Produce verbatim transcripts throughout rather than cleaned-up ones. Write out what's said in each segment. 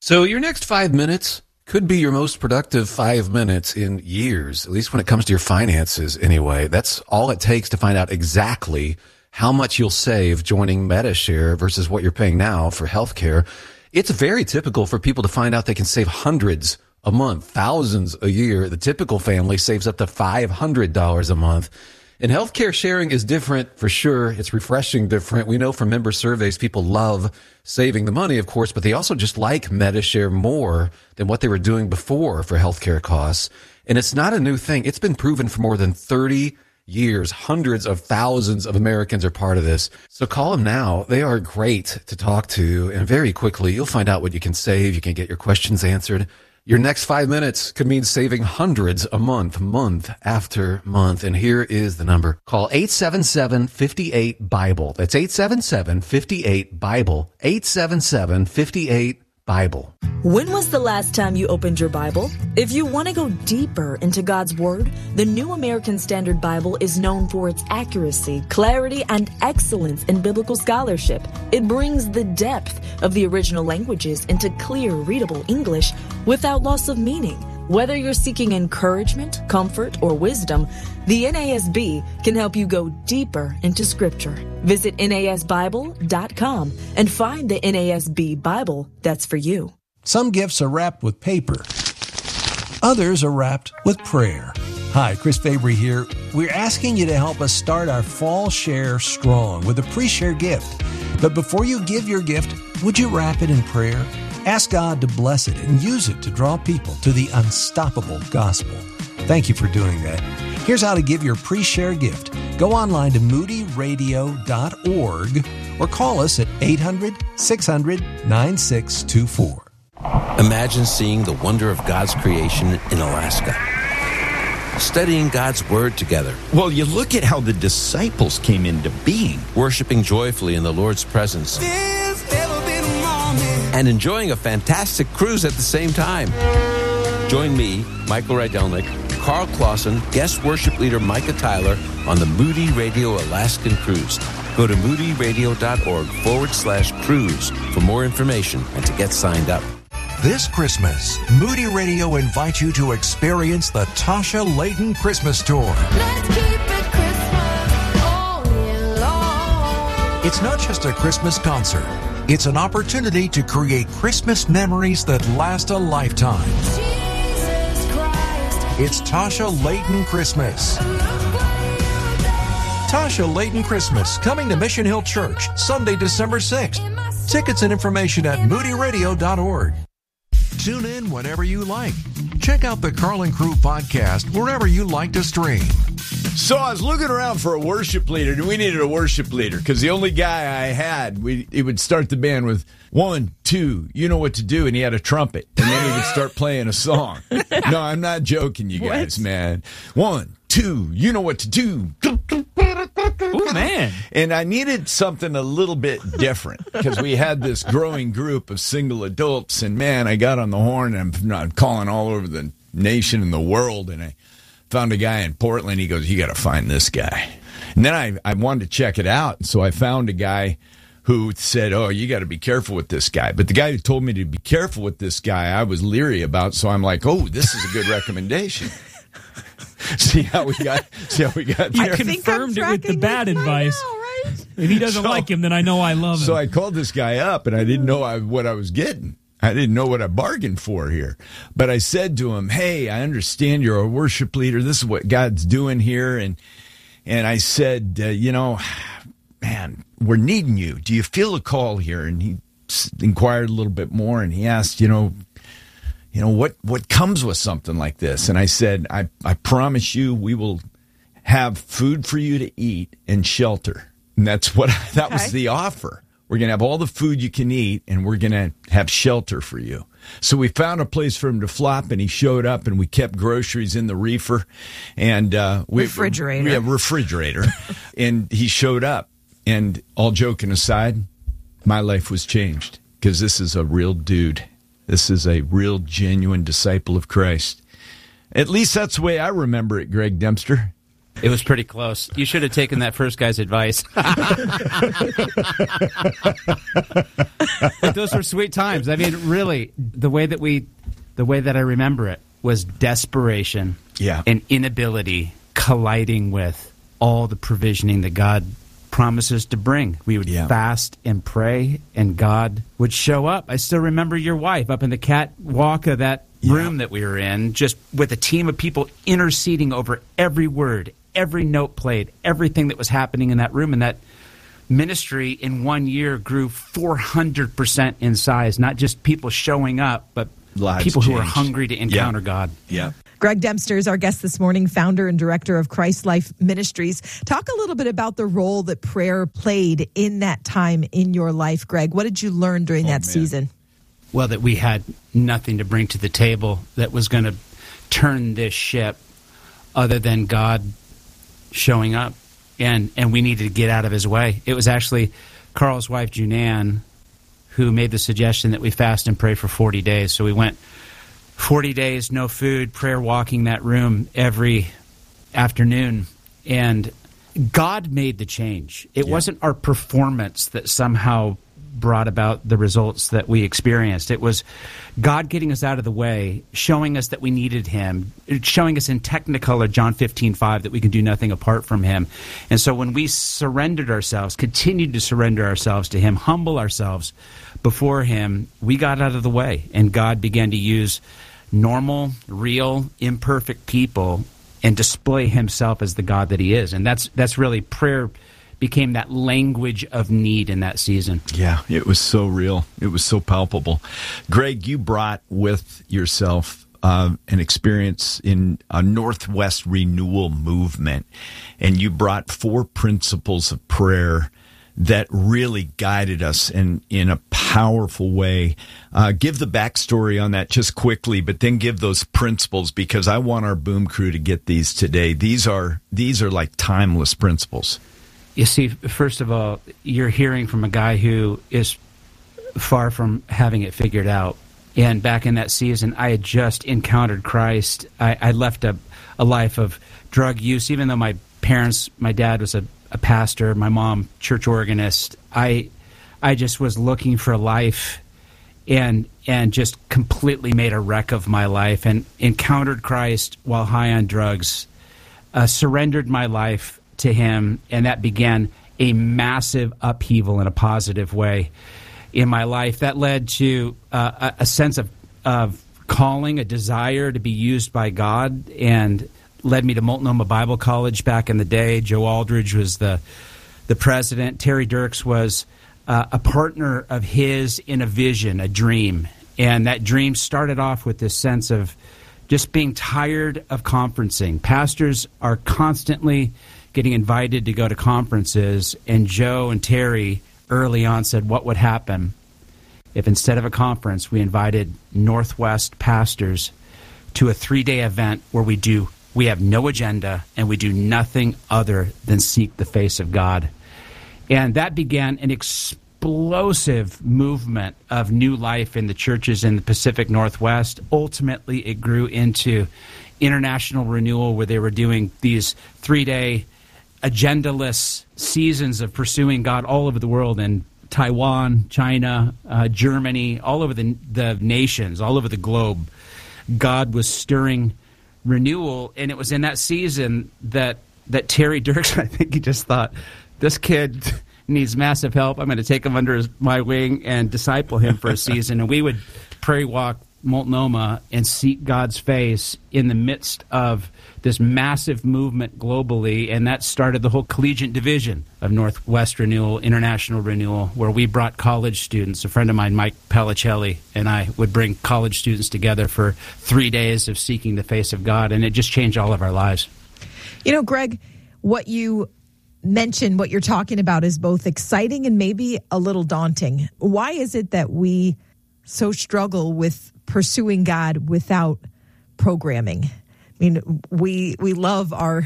So your next five minutes could be your most productive five minutes in years, at least when it comes to your finances anyway. That's all it takes to find out exactly how much you'll save joining Medi-Share versus what you're paying now for healthcare. It's very typical for people to find out they can save hundreds a month, thousands a year. The typical family saves up to five hundred dollars a month. And healthcare sharing is different for sure. It's refreshing different. We know from member surveys, people love saving the money, of course, but they also just like Medi-Share more than what they were doing before for healthcare costs. And it's not a new thing. It's been proven for more than thirty years. Hundreds of thousands of Americans are part of this. So call them now. They are great to talk to. And very quickly, you'll find out what you can save. You can get your questions answered. Your next five minutes could mean saving hundreds a month, month after month. And here is the number. Call eight seven seven, five eight, BIBLE. That's eight seven seven, five eight, BIBLE. eight seven seven, five eight, BIBLE. When was the last time you opened your Bible? If you want to go deeper into God's Word, the New American Standard Bible is known for its accuracy, clarity, and excellence in biblical scholarship. It brings the depth of the original languages into clear, readable English without loss of meaning. Whether you're seeking encouragement, comfort, or wisdom, the N A S B can help you go deeper into Scripture. Visit N A S Bible dot com and find the N A S B Bible that's for you. Some gifts are wrapped with paper. Others are wrapped with prayer. Hi, Chris Fabry here. We're asking you to help us start our fall share strong with a pre-share gift. But before you give your gift, would you wrap it in prayer? Ask God to bless it and use it to draw people to the unstoppable gospel. Thank you for doing that. Here's how to give your pre-share gift. Go online to moody radio dot org or call us at eight hundred, six hundred, nine six two four. Imagine seeing the wonder of God's creation in Alaska. Studying God's Word together. Well, you look at how the disciples came into being. Worshiping joyfully in the Lord's presence. There's never been a moment. And enjoying a fantastic cruise at the same time. Join me, Michael Rydelnik, Carl Clausen, guest worship leader Micah Tyler on the Moody Radio Alaskan Cruise. Go to moody radio dot org forward slash cruise for more information and to get signed up. This Christmas, Moody Radio invites you to experience the Tasha Layton Christmas Tour. Let's keep it Christmas all year long. It's not just a Christmas concert. It's an opportunity to create Christmas memories that last a lifetime. Jesus Christ. It's Tasha Layton Christmas. Tasha Layton Christmas, coming to Mission Hill Church, Sunday, December sixth. Tickets and information at moody radio dot org. Tune in whenever you like. Check out the Carl and Crew podcast wherever you like to stream. So I was looking around for a worship leader, and we needed a worship leader because the only guy I had, we he would start the band with one, two, you know what to do, and he had a trumpet, and then he would start playing a song. No, I'm not joking, you guys, what? man. One, two, you know what to do. Oh, man. And I needed something a little bit different because we had this growing group of single adults. And, man, I got on the horn and I'm, I'm calling all over the nation and the world. And I found a guy in Portland. He goes, you got to find this guy. And then I, I wanted to check it out. So I found a guy who said, oh, you got to be careful with this guy. But the guy who told me to be careful with this guy, I was leery about. So I'm like, oh, this is a good recommendation. See how we got? See how we got there? I confirmed it with the bad advice. Now, right? If he doesn't so, like him, then I know I love him. So I called this guy up, and I didn't know I, what I was getting. I didn't know what I bargained for here. But I said to him, "Hey, I understand you're a worship leader. This is what God's doing here." And and I said, uh, "You know, man, we're needing you. Do you feel a call here?" And he inquired a little bit more, and he asked, "You know." You know, what, what comes with something like this? And I said, I, I promise you we will have food for you to eat and shelter. And that's what, that okay. was the offer. We're going to have all the food you can eat, and we're going to have shelter for you. So we found a place for him to flop, and he showed up, and we kept groceries in the reefer. and uh, we, Refrigerator. Yeah, refrigerator. And he showed up. And all joking aside, my life was changed because this is a real dude. This is a real, genuine disciple of Christ. At least that's the way I remember it, Greg Dempster. It was pretty close. You should have taken that first guy's advice. But those were sweet times. I mean, really, the way that we, the way that I remember it was desperation Yeah. and inability colliding with all the provisioning that God promises to bring. We would Yeah. fast and pray, and God would show up. I still remember your wife up in the catwalk of that Yeah. room that we were in, just with a team of people interceding over every word, every note played, everything that was happening in that room. And that ministry in one year grew four hundred percent in size, not just people showing up, but Lives people who were changed. hungry to encounter Yeah. God. Yeah. Greg Dempster is our guest this morning, founder and director of Christ Life Ministries. Talk a little bit about the role that prayer played in that time in your life, Greg. What did you learn during Oh, that man. season? Well, that we had nothing to bring to the table that was going to turn this ship other than God showing up. And, and we needed to get out of his way. It was actually Carl's wife, Junan, who made the suggestion that we fast and pray for forty days. So we went forty days, no food, prayer walking that room every afternoon. And God made the change. It Yeah. wasn't our performance that somehow brought about the results that we experienced. It was God getting us out of the way, showing us that we needed him, showing us in Technicolor, John fifteen five, that we can do nothing apart from him. And so when we surrendered ourselves, continued to surrender ourselves to him, humble ourselves before him, we got out of the way. And God began to use normal, real, imperfect people and display himself as the God that he is. And that's that's really prayer became that language of need in that season. Yeah, it was so real. It was so palpable. Greg, you brought with yourself uh, an experience in a Northwest renewal movement, and you brought four principles of prayer that really guided us in, in a powerful way. Uh, give the backstory on that just quickly, but then give those principles, because I want our boom crew to get these today. These are these are like timeless principles. You see, first of all, you're hearing from a guy who is far from having it figured out. And back in that season, I had just encountered Christ. I, I left a, a life of drug use, even though my parents, my dad was a, a pastor, my mom, church organist. I I just was looking for a life and and just completely made a wreck of my life and encountered Christ while high on drugs, uh, surrendered my life to him, and that began a massive upheaval in a positive way in my life. That led to uh, a, a sense of, of calling, a desire to be used by God, and led me to Multnomah Bible College back in the day. Joe Aldridge was the the president. Terry Dirks was uh, a partner of his in a vision, a dream. And that dream started off with this sense of just being tired of conferencing. Pastors are constantly getting invited to go to conferences, and Joe and Terry early on said, what would happen if instead of a conference we invited Northwest pastors to a three-day event where we do we have no agenda and we do nothing other than seek the face of God. And that began an explosive movement of new life in the churches in the Pacific Northwest. Ultimately, it grew into international renewal, where they were doing these three-day agendaless seasons of pursuing God all over the world, in Taiwan, China, uh, Germany, all over the, the nations, all over the globe. God was stirring renewal, and it was in that season that that Terry Dirks, I think he just thought, this kid needs massive help. I'm going to take him under his, my wing and disciple him for a season. And we would pray walk Multnomah and seek God's face in the midst of this massive movement globally, and that started the whole collegiate division of Northwest Renewal, International Renewal, where we brought college students. A friend of mine, Mike Pellicelli, and I would bring college students together for three days of seeking the face of God, and it just changed all of our lives. You know, Greg, what you mentioned, what you're talking about, is both exciting and maybe a little daunting. Why is it that we so struggle with pursuing God without programming? I mean, we we love our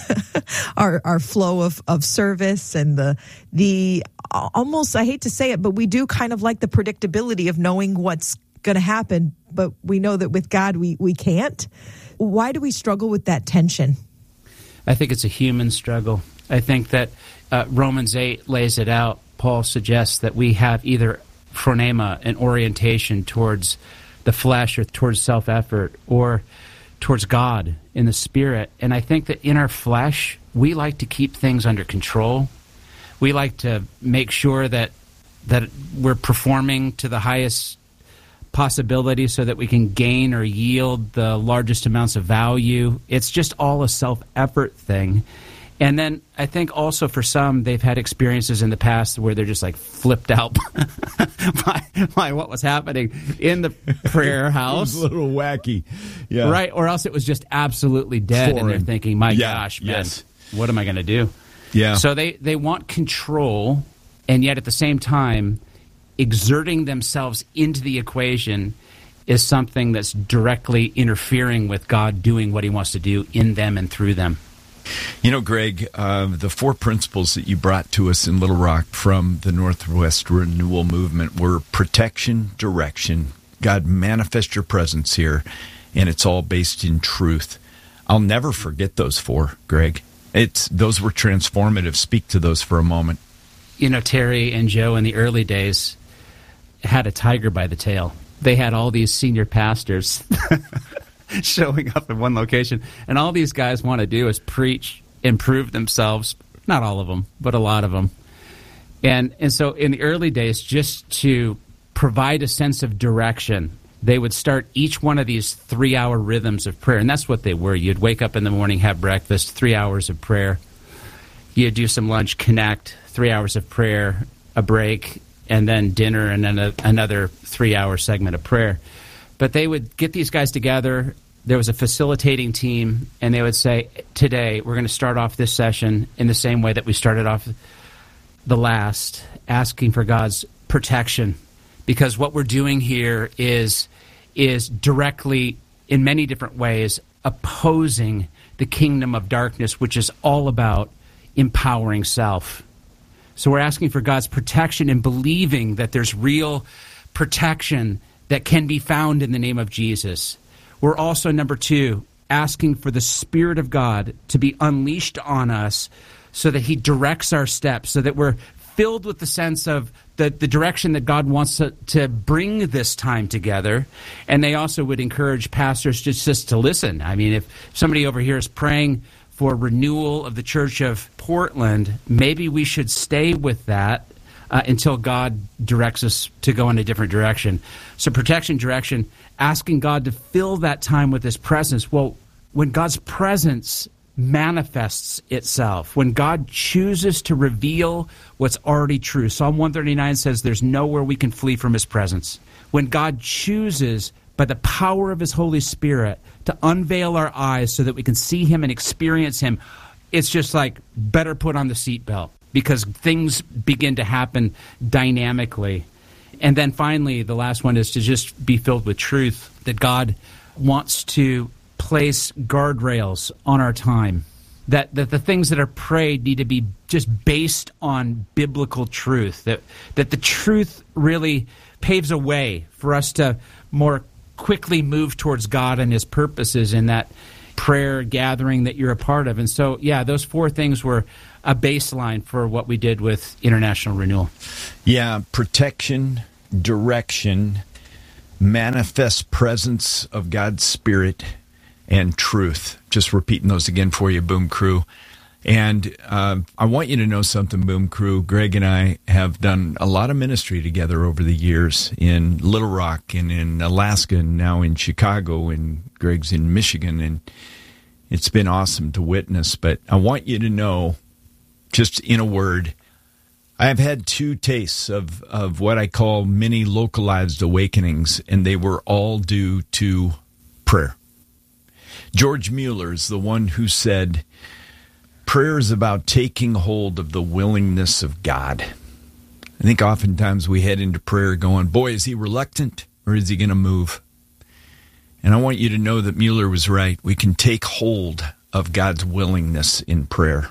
our our flow of, of service and the the almost, I hate to say it, but we do kind of like the predictability of knowing what's going to happen. But we know that with God, we we can't. Why do we struggle with that tension? I think it's a human struggle. I think that uh, Romans eight lays it out. Paul suggests that we have either phronema, an orientation towards the flesh or towards self-effort, or towards God in the Spirit. And I think that in our flesh, we like to keep things under control. We like to make sure that that we're performing to the highest possibility so that we can gain or yield the largest amounts of value. It's just all a self-effort thing. And then I think also for some, they've had experiences in the past where they're just like flipped out by, by what was happening in the prayer house. It was a little wacky. Yeah. Right. Or else it was just absolutely dead. Foreign. And they're thinking, my Yeah. gosh, man, Yes. what am I going to do? Yeah. So they, they want control, and yet at the same time, exerting themselves into the equation is something that's directly interfering with God doing what he wants to do in them and through them. You know, Greg, uh, the four principles that you brought to us in Little Rock from the Northwest Renewal Movement were protection, direction, God, manifest your presence here, and it's all based in truth. I'll never forget those four, Greg. It's those were transformative. Speak to those for a moment. You know, Terry and Joe in the early days had a tiger by the tail. They had all these senior pastors showing up in one location, and all these guys want to do is preach, improve themselves. Not all of them, but a lot of them. And and so in the early days, just to provide a sense of direction, they would start each one of these three-hour rhythms of prayer, and that's what they were. You'd wake up in the morning, have breakfast, three hours of prayer. You'd do some lunch, connect, three hours of prayer, a break, and then dinner, and then a, another three-hour segment of prayer. But they would get these guys together. There was a facilitating team, and they would say, today we're going to start off this session in the same way that we started off the last, asking for God's protection. Because what we're doing here is, is directly, in many different ways, opposing the kingdom of darkness, which is all about empowering self. So we're asking for God's protection and believing that there's real protection that can be found in the name of Jesus. We're also, number two, asking for the Spirit of God to be unleashed on us so that he directs our steps, so that we're filled with the sense of the, the direction that God wants to, to bring this time together. And they also would encourage pastors just, just to listen. I mean, if somebody over here is praying for renewal of the Church of Portland, maybe we should stay with that uh, until God directs us to go in a different direction. So protection, direction, asking God to fill that time with his presence. Well, when God's presence manifests itself, when God chooses to reveal what's already true, Psalm one thirty-nine says there's nowhere we can flee from his presence. When God chooses, by the power of his Holy Spirit, to unveil our eyes so that we can see him and experience him, it's just like, better put on the seatbelt, because things begin to happen dynamically. And then finally, the last one is to just be filled with truth, that God wants to place guardrails on our time, that, that the things that are prayed need to be just based on biblical truth, that, that the truth really paves a way for us to more quickly move towards God and his purposes in that prayer gathering that you're a part of. And so, yeah, those four things were a baseline for what we did with International Renewal. Yeah, protection, direction, manifest presence of God's Spirit, and truth. Just repeating those again for you, Boom Crew. And uh, I want you to know something, Boom Crew. Greg and I have done a lot of ministry together over the years in Little Rock and in Alaska and now in Chicago, and Greg's in Michigan. And it's been awesome to witness. But I want you to know, just in a word, I have had two tastes of, of what I call mini localized awakenings, and they were all due to prayer. George Mueller is the one who said, prayer is about taking hold of the willingness of God. I think oftentimes we head into prayer going, boy, is he reluctant or is he going to move? And I want you to know that Mueller was right. We can take hold of God's willingness in prayer.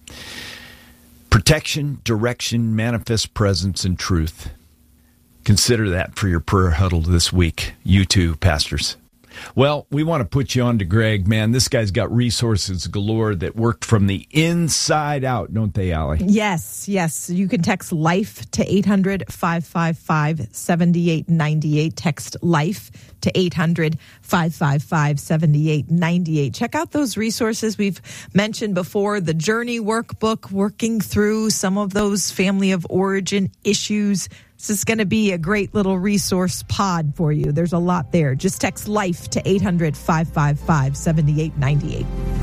Protection, direction, manifest presence, and truth. Consider that for your prayer huddle this week. You too, pastors. Well, we want to put you on to Greg, man. This guy's got resources galore that worked from the inside out, don't they, Allie? Yes, yes. You can text LIFE to eight hundred, five five five, seven eight nine eight. Text LIFE to eight hundred, five five five, seven eight nine eight. Check out those resources we've mentioned before. The Journey Workbook, working through some of those family of origin issues. This is going to be a great little resource pod for you. There's a lot there. Just text LIFE to eight hundred, five five five, seven eight nine eight.